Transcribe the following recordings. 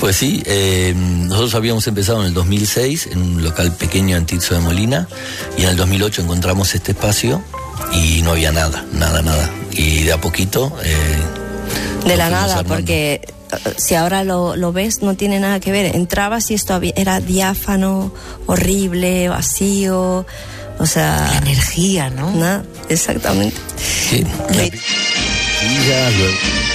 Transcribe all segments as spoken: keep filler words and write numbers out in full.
Pues sí, eh, nosotros habíamos empezado en el dos mil seis en un local pequeño en Tirso de Molina, y en el dos mil ocho encontramos este espacio y no había nada, nada, nada. Y de a poquito... Eh, de la nada, armando. Porque si ahora lo, lo ves, no tiene nada que ver. Entrabas y esto había, era diáfano, horrible, vacío, o sea... La energía, ¿no? Nada, exactamente. Sí, Me... y ya luego...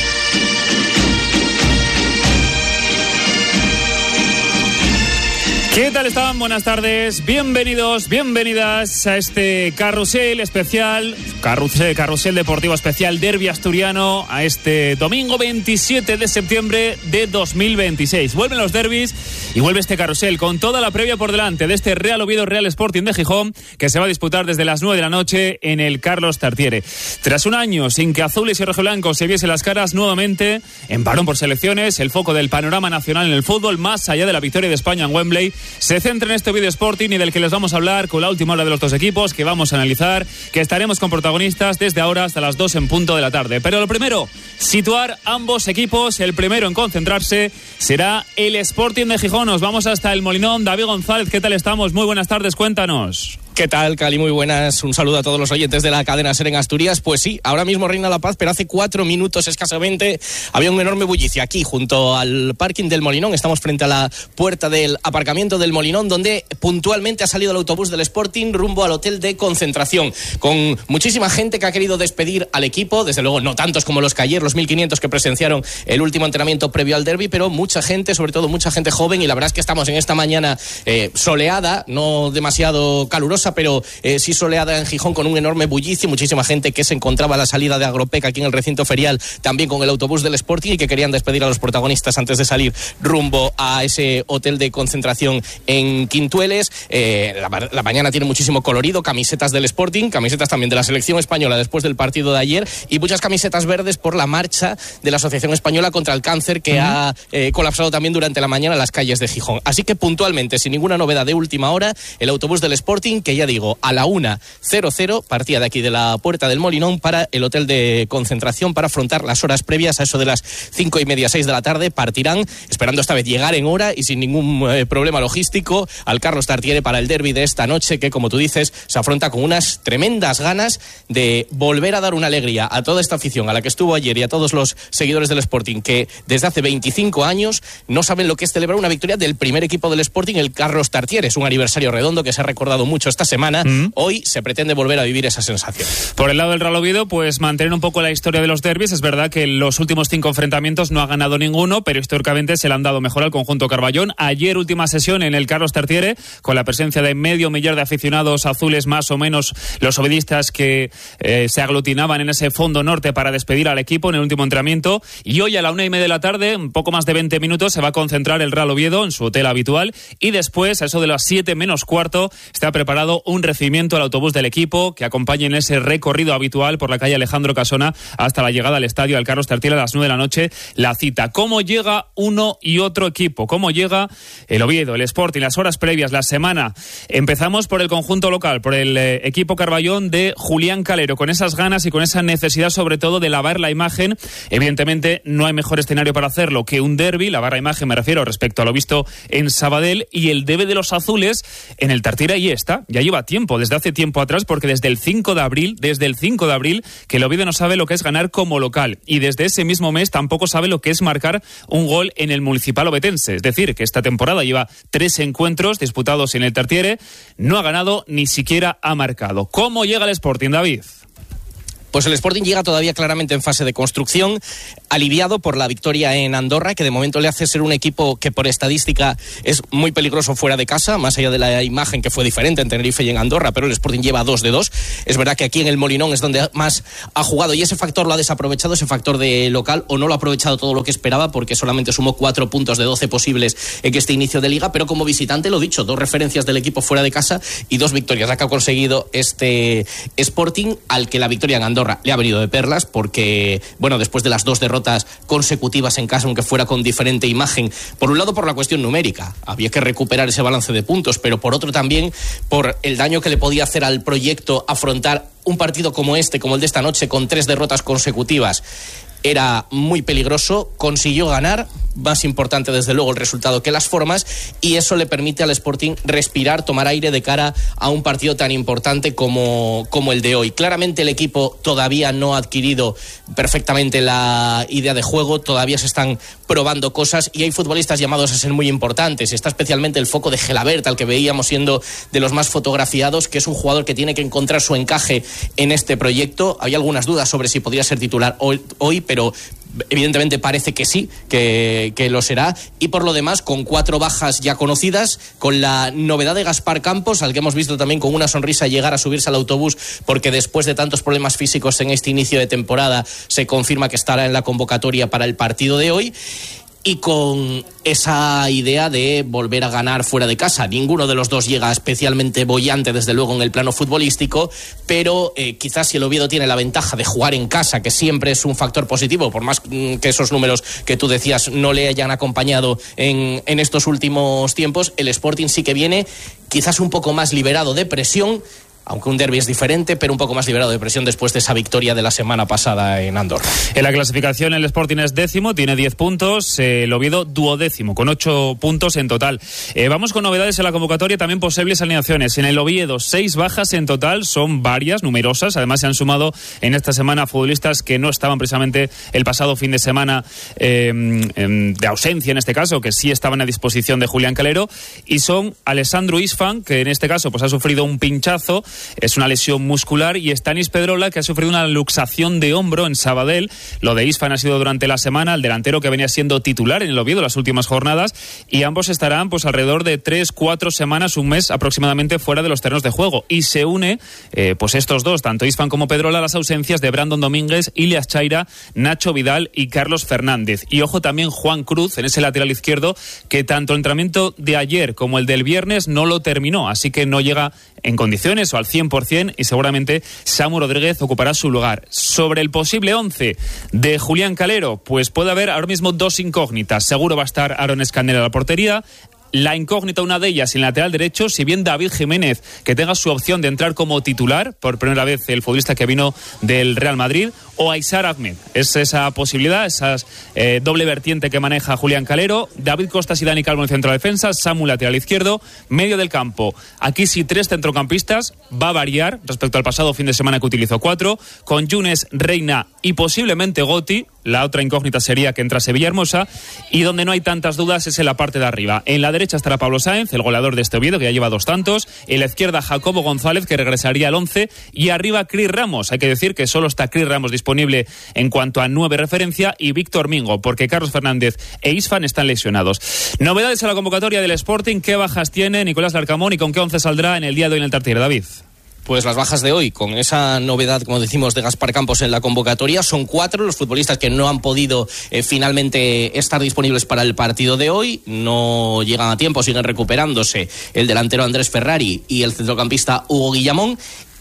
¿Qué tal están? Buenas tardes, bienvenidos, bienvenidas a este carrusel especial, carrusel, carrusel deportivo especial Derbi Asturiano, a este domingo veintisiete de septiembre de dos mil veintiséis. Vuelven los derbis y vuelve este carrusel con toda la previa por delante de este Real Oviedo Real Sporting de Gijón, que se va a disputar desde las nueve de la noche en el Carlos Tartiere. Tras un año sin que azules y rojiblancos se viesen las caras nuevamente, en parón por selecciones, el foco del panorama nacional en el fútbol, más allá de la victoria de España en Wembley, se centra en este vídeo Sporting y del que les vamos a hablar con la última hora de los dos equipos, que vamos a analizar, que estaremos con protagonistas desde ahora hasta las dos en punto de la tarde. Pero lo primero, situar ambos equipos. El primero en concentrarse será el Sporting de Gijón. Nos vamos hasta el Molinón. David González, ¿qué tal estamos? Muy buenas tardes, cuéntanos. ¿Qué tal, Cali? Muy buenas. Un saludo a todos los oyentes de la cadena SER en Asturias. Pues sí, ahora mismo reina la paz, pero hace cuatro minutos escasamente había un enorme bullicio aquí junto al parking del Molinón. Estamos frente a la puerta del aparcamiento del Molinón, donde puntualmente ha salido el autobús del Sporting rumbo al hotel de concentración, con muchísima gente que ha querido despedir al equipo. Desde luego no tantos como los que ayer, los mil quinientos que presenciaron el último entrenamiento previo al derbi, pero mucha gente, sobre todo mucha gente joven, y la verdad es que estamos en esta mañana eh, soleada, no demasiado calurosa, pero eh, sí soleada en Gijón, con un enorme bullicio, muchísima gente que se encontraba a la salida de Agropec aquí en el recinto ferial, también con el autobús del Sporting, y que querían despedir a los protagonistas antes de salir rumbo a ese hotel de concentración en Quintueles. Eh, la, la mañana tiene muchísimo colorido, camisetas del Sporting, camisetas también de la selección española después del partido de ayer, y muchas camisetas verdes por la marcha de la Asociación Española contra el Cáncer, que uh-huh. ha eh, colapsado también durante la mañana las calles de Gijón. Así que puntualmente, sin ninguna novedad de última hora, el autobús del Sporting, que ya digo, a la una cero cero, partía de aquí de la puerta del Molinón para el hotel de concentración para afrontar las horas previas. A eso de las cinco y media, seis de la tarde partirán, esperando esta vez llegar en hora y sin ningún eh, problema logístico, al Carlos Tartiere para el derbi de esta noche, que, como tú dices, se afronta con unas tremendas ganas de volver a dar una alegría a toda esta afición a la que estuvo ayer y a todos los seguidores del Sporting, que desde hace veinticinco años no saben lo que es celebrar una victoria del primer equipo del Sporting, el Carlos Tartiere. Es un aniversario redondo que se ha recordado mucho esta semana. Mm. Hoy se pretende volver a vivir esa sensación. Por el lado del Real Oviedo, pues mantener un poco la historia de los derbis. Es verdad que en los últimos cinco enfrentamientos no ha ganado ninguno, pero históricamente se le han dado mejor al conjunto Carballón. Ayer, última sesión en el Carlos Tartiere, con la presencia de medio millar de aficionados azules, más o menos los ovedistas que eh, se aglutinaban en ese fondo norte para despedir al equipo en el último entrenamiento. Y hoy a la una y media de la tarde, un poco más de veinte minutos, se va a concentrar el Real Oviedo en su hotel habitual, y después, a eso de las siete menos cuarto, está preparado un recibimiento al autobús del equipo que acompañe en ese recorrido habitual por la calle Alejandro Casona hasta la llegada al estadio al Carlos Tartiere a las nueve de la noche. La cita. ¿Cómo llega uno y otro equipo? ¿Cómo llega el Oviedo, el Sporting, las horas previas, la semana? Empezamos por el conjunto local, por el eh, equipo Carballón de Julián Calero, con esas ganas y con esa necesidad sobre todo de lavar la imagen. Evidentemente no hay mejor escenario para hacerlo que un derbi, lavar la imagen me refiero respecto a lo visto en Sabadell, y el debe de los azules en el Tartiere ahí está, ya lleva tiempo, desde hace tiempo atrás, porque desde el cinco de abril, desde el cinco de abril, que el Oviedo no sabe lo que es ganar como local, y desde ese mismo mes tampoco sabe lo que es marcar un gol en el Municipal Ovetense. Es decir, que esta temporada lleva tres encuentros disputados en el Tartiere, no ha ganado, ni siquiera ha marcado. ¿Cómo llega el Sporting, David? Pues el Sporting llega todavía claramente en fase de construcción, aliviado por la victoria en Andorra, que de momento le hace ser un equipo que por estadística es muy peligroso fuera de casa, más allá de la imagen que fue diferente en Tenerife y en Andorra, pero el Sporting lleva dos de dos. Es verdad que aquí en el Molinón es donde más ha jugado, y ese factor lo ha desaprovechado, ese factor de local, o no lo ha aprovechado todo lo que esperaba, porque solamente sumó cuatro puntos de doce posibles en este inicio de liga, pero como visitante, lo dicho, dos referencias del equipo fuera de casa y dos victorias, la que ha conseguido este Sporting, al que la victoria en Andorra le ha venido de perlas, porque, bueno, después de las dos derrotas consecutivas en casa, aunque fuera con diferente imagen, por un lado por la cuestión numérica, había que recuperar ese balance de puntos, pero por otro también por el daño que le podía hacer al proyecto afrontar un partido como este, como el de esta noche, con tres derrotas consecutivas. Era muy peligroso, consiguió ganar, más importante desde luego el resultado que las formas, y eso le permite al Sporting respirar, tomar aire de cara a un partido tan importante como, como el de hoy. Claramente el equipo todavía no ha adquirido perfectamente la idea de juego, todavía se están probando cosas y hay futbolistas llamados a ser muy importantes. Está especialmente el foco de Gelabert, al que veíamos siendo de los más fotografiados, que es un jugador que tiene que encontrar su encaje en este proyecto. Hay algunas dudas sobre si podría ser titular hoy, hoy pero evidentemente parece que sí, que, que lo será. Y por lo demás, con cuatro bajas ya conocidas, con la novedad de Gaspar Campos, al que hemos visto también con una sonrisa llegar a subirse al autobús, porque después de tantos problemas físicos en este inicio de temporada se confirma que estará en la convocatoria para el partido de hoy. Y con esa idea de volver a ganar fuera de casa. Ninguno de los dos llega especialmente boyante, desde luego, en el plano futbolístico, pero eh, quizás si el Oviedo tiene la ventaja de jugar en casa, que siempre es un factor positivo, por más que esos números que tú decías no le hayan acompañado en, en estos últimos tiempos, el Sporting sí que viene quizás un poco más liberado de presión, aunque un derbi es diferente, pero un poco más liberado de presión después de esa victoria de la semana pasada en Andorra. En la clasificación el Sporting es décimo, tiene diez puntos, eh, el Oviedo duodécimo, con ocho puntos en total. Eh, vamos con novedades en la convocatoria, también posibles alineaciones. En el Oviedo, seis bajas en total, son varias, numerosas, además se han sumado en esta semana futbolistas que no estaban precisamente el pasado fin de semana eh, de ausencia en este caso, que sí estaban a disposición de Julián Calero, y son Alessandro Isfan, que en este caso pues ha sufrido un pinchazo, es una lesión muscular, y Stanis Pedrola, que ha sufrido una luxación de hombro en Sabadell. Lo de Isfan ha sido durante la semana, el delantero que venía siendo titular en el Oviedo las últimas jornadas, y ambos estarán pues alrededor de tres, cuatro semanas, un mes aproximadamente fuera de los terrenos de juego, y se une eh, pues estos dos, tanto Isfan como Pedrola, a las ausencias de Brandon Domínguez, Ilias Chaira, Nacho Vidal y Carlos Fernández. Y ojo también Juan Cruz en ese lateral izquierdo, que tanto el entrenamiento de ayer como el del viernes no lo terminó, así que no llega en condiciones o al cien por ciento, y seguramente Samu Rodríguez ocupará su lugar. Sobre el posible once de Julián Calero, pues puede haber ahora mismo dos incógnitas. Seguro va a estar Aaron Escandera en la portería. La incógnita, una de ellas, en lateral derecho, si bien David Jiménez, que tenga su opción de entrar como titular, por primera vez el futbolista que vino del Real Madrid, o Aysar Ahmed. Es esa posibilidad, esa eh, doble vertiente que maneja Julián Calero. David Costas y Dani Calvo en centro de defensa, Samu lateral izquierdo, medio del campo. Aquí sí, tres centrocampistas, va a variar respecto al pasado fin de semana que utilizó cuatro, con Yunes, Reina y posiblemente Goti. La otra incógnita sería que entrase Villahermosa, y donde no hay tantas dudas es en la parte de arriba. En la derecha estará Pablo Sáenz, el goleador de este Oviedo, que ya lleva dos tantos. En la izquierda Jacobo González, que regresaría al once, y arriba Cris Ramos. Hay que decir que solo está Cris Ramos disponible en cuanto a nueve referencia, y Víctor Mingo, porque Carlos Fernández e Isfan están lesionados. Novedades en la convocatoria del Sporting. ¿Qué bajas tiene Nicolás Larcamón y con qué once saldrá en el día de hoy en el Tartiere, David? Pues las bajas de hoy, con esa novedad, como decimos, de Gaspar Campos en la convocatoria, son cuatro los futbolistas que no han podido eh, finalmente estar disponibles para el partido de hoy. No llegan a tiempo, siguen recuperándose el delantero Andrés Ferrari y el centrocampista Hugo Guillamón.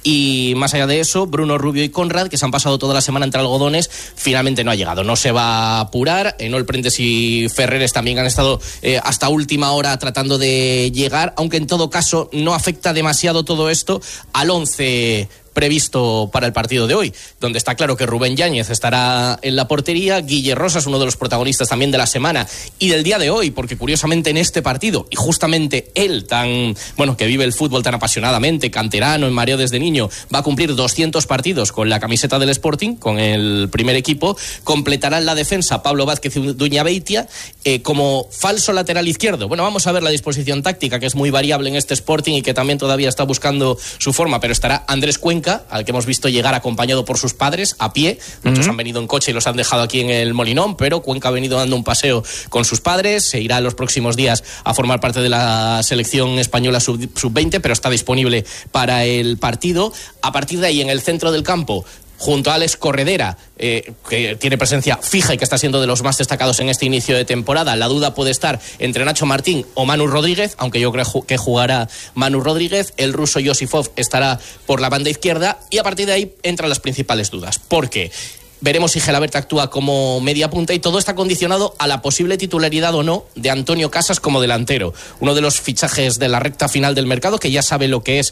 Y más allá de eso, Bruno Rubio y Conrad, que se han pasado toda la semana entre algodones, finalmente no ha llegado. No se va a apurar. Enol Prentes y Ferreres también han estado eh, hasta última hora tratando de llegar, aunque en todo caso no afecta demasiado todo esto al once previsto para el partido de hoy, donde está claro que Rubén Yáñez estará en la portería. Guille Rosas, uno de los protagonistas también de la semana y del día de hoy, porque curiosamente en este partido, y justamente él, tan bueno, que vive el fútbol tan apasionadamente, canterano, en mareo desde niño, va a cumplir doscientos partidos con la camiseta del Sporting, con el primer equipo. Completará en la defensa Pablo Vázquez y Duñabeitia eh, como falso lateral izquierdo. Bueno, vamos a ver la disposición táctica, que es muy variable en este Sporting y que también todavía está buscando su forma, pero estará Andrés Cuenca, al que hemos visto llegar acompañado por sus padres a pie. Muchos uh-huh. han venido en coche y los han dejado aquí en el Molinón, pero Cuenca ha venido dando un paseo con sus padres. Se irá en los próximos días a formar parte de la selección española sub veinte, pero está disponible para el partido. A partir de ahí, en el centro del campo, junto a Alex Corredera, eh, que tiene presencia fija y que está siendo de los más destacados en este inicio de temporada. La duda puede estar entre Nacho Martín o Manu Rodríguez, aunque yo creo que jugará Manu Rodríguez. El ruso Josifov estará por la banda izquierda, y a partir de ahí entran las principales dudas. ¿Por qué? Veremos si Gelabert actúa como media punta, y todo está condicionado a la posible titularidad o no de Antonio Casas como delantero, uno de los fichajes de la recta final del mercado, que ya sabe lo que es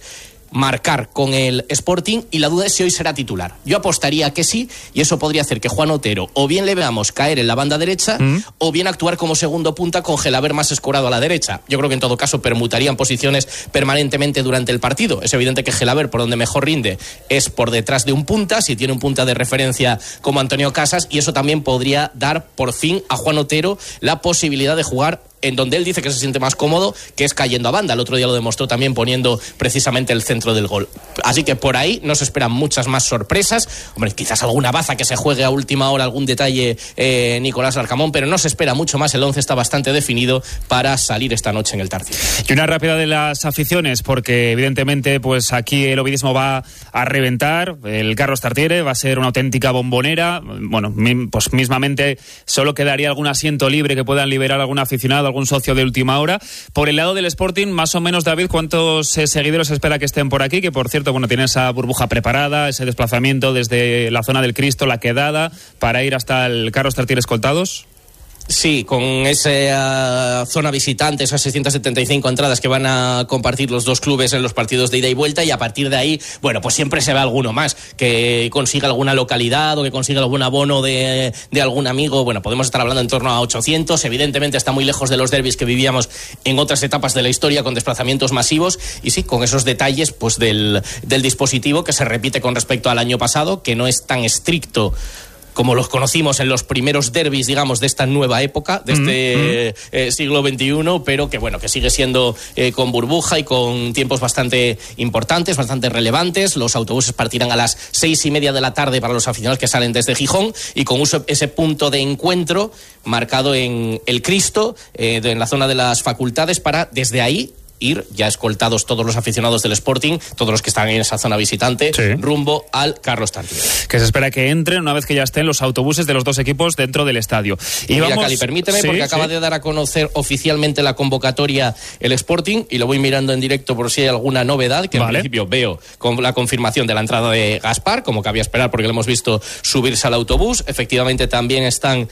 marcar con el Sporting, y la duda es si hoy será titular. Yo apostaría que sí, y eso podría hacer que Juan Otero o bien le veamos caer en la banda derecha mm. o bien actuar como segundo punta con Gelaber más escorado a la derecha. Yo creo que en todo caso permutarían posiciones permanentemente durante el partido. Es evidente que Gelaber, por donde mejor rinde, es por detrás de un punta, si tiene un punta de referencia como Antonio Casas, y eso también podría dar por fin a Juan Otero la posibilidad de jugar en donde él dice que se siente más cómodo, que es cayendo a banda. El otro día lo demostró también poniendo precisamente el centro del gol. Así que por ahí nos esperan muchas más sorpresas. Hombre, quizás alguna baza que se juegue a última hora, algún detalle eh, Nicolás Larcamón, pero no se espera mucho más. El once está bastante definido para salir esta noche en el Tartiere. Y una rápida de las aficiones, porque evidentemente pues aquí el ovidismo va a reventar. El Carlos Tartiere va a ser una auténtica bombonera. Bueno, pues mismamente solo quedaría algún asiento libre que puedan liberar algún aficionado, algún socio de última hora. Por el lado del Sporting, más o menos, David, ¿cuántos eh, seguidores espera que estén por aquí? Que, por cierto, bueno, tiene esa burbuja preparada, ese desplazamiento desde la zona del Cristo, la Quedada, para ir hasta el Carlos Tartiere escoltados. Sí, con esa zona visitante, esas seiscientas setenta y cinco entradas que van a compartir los dos clubes en los partidos de ida y vuelta, y a partir de ahí, bueno, pues siempre se ve alguno más que consiga alguna localidad o que consiga algún abono de, de algún amigo. Bueno, podemos estar hablando en torno a ochocientos. Evidentemente está muy lejos de los derbis que vivíamos en otras etapas de la historia con desplazamientos masivos, y sí, con esos detalles pues del, del dispositivo que se repite con respecto al año pasado, que no es tan estricto como los conocimos en los primeros derbis, digamos, de esta nueva época, de este mm-hmm. eh, siglo veintiuno, pero que bueno, que sigue siendo eh, con burbuja y con tiempos bastante importantes, bastante relevantes. Los autobuses partirán a las seis y media de la tarde para los aficionados que salen desde Gijón, y con uso, ese punto de encuentro marcado en el Cristo, eh, de, en la zona de las facultades, para desde ahí ir ya escoltados todos los aficionados del Sporting, todos los que están en esa zona visitante, sí, rumbo al Carlos Tartiere. Que se espera que entren una vez que ya estén los autobuses de los dos equipos dentro del estadio. Y, y mira, vamos... Cali, permíteme, sí, porque acaba sí. de dar a conocer oficialmente la convocatoria el Sporting, y lo voy mirando en directo por si hay alguna novedad, que vale. En principio veo con la confirmación de la entrada de Gaspar, como cabía esperar, porque lo hemos visto subirse al autobús. Efectivamente también están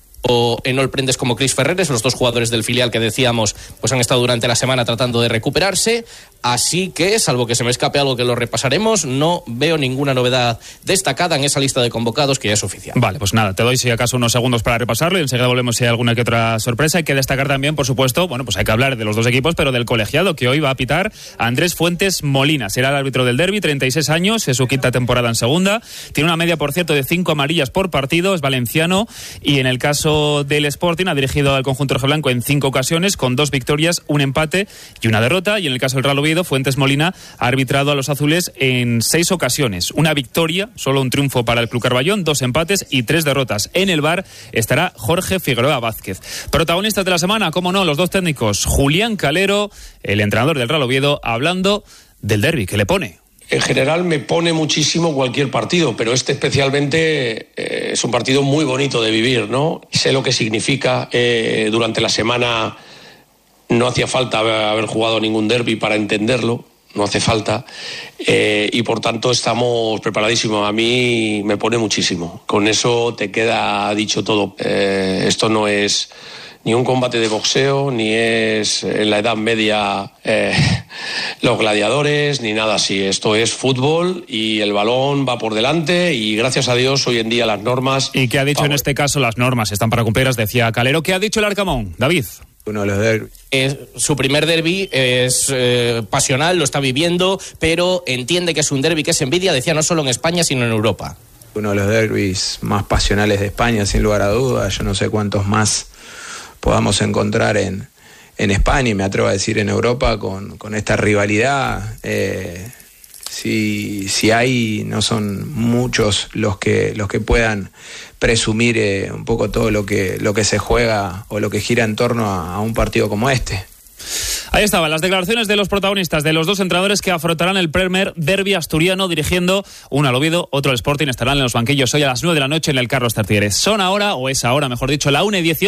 o Enol Prendes como Cris Ferreres, los dos jugadores del filial que decíamos pues han estado durante la semana tratando de recuperarse. Así que, salvo que se me escape algo que lo repasaremos, no veo ninguna novedad destacada en esa lista de convocados que ya es oficial. Vale, pues nada, te doy si acaso unos segundos para repasarlo y enseguida volvemos si hay alguna que otra sorpresa. Hay que destacar también, por supuesto, bueno, pues hay que hablar de los dos equipos, pero del colegiado, que hoy va a pitar Andrés Fuentes Molina. Será el árbitro del derbi, treinta y seis años, es su quinta temporada en segunda. Tiene una media, por cierto, de cinco amarillas por partido, es valenciano, y en el caso del Sporting ha dirigido al conjunto rojiblanco en cinco ocasiones, con dos victorias, un empate y una derrota. Y en el caso del Real Oviedo, Fuentes Molina ha arbitrado a los azules en seis ocasiones. Una victoria, solo un triunfo para el Club Carballón, dos empates y tres derrotas. En el V A R estará Jorge Figueroa Vázquez. Protagonistas de la semana, cómo no, los dos técnicos. Julián Calero, el entrenador del Real Oviedo, hablando del derbi. ¿Qué le pone? En general me pone muchísimo cualquier partido, pero este especialmente eh, es un partido muy bonito de vivir, ¿no? Sé lo que significa. Eh, durante la semana no hacía falta haber jugado ningún derbi para entenderlo, no hace falta, eh, y por tanto estamos preparadísimos. A mí me pone muchísimo. Con eso te queda dicho todo. Eh, esto no es ni un combate de boxeo, ni es en la Edad Media eh, los gladiadores, ni nada así. Esto es fútbol y el balón va por delante, y gracias a Dios hoy en día las normas... ¿Y qué ha dicho favor. En este caso? Las normas están para cumplirlas, decía Calero. ¿Qué ha dicho el Arcamón, David? Uno de los derbis. Eh, su primer derbi es eh, pasional, lo está viviendo, pero entiende que es un derbi que es envidia, decía, no solo en España, sino en Europa. Uno de los derbis más pasionales de España, sin lugar a dudas. Yo no sé cuántos más podamos encontrar en, en España, y me atrevo a decir en Europa, con, con esta rivalidad. Eh, si, si hay, no son muchos los que, los que puedan presumir eh, un poco todo lo que, lo que se juega o lo que gira en torno a, a un partido como este. Ahí estaban las declaraciones de los protagonistas, de los dos entrenadores que afrontarán el primer derbi asturiano, dirigiendo uno al Oviedo, otro al Sporting. Estarán en los banquillos hoy a las nueve de la noche en el Carlos Tartiere. Son ahora, o es ahora, mejor dicho, la una y dieciocho.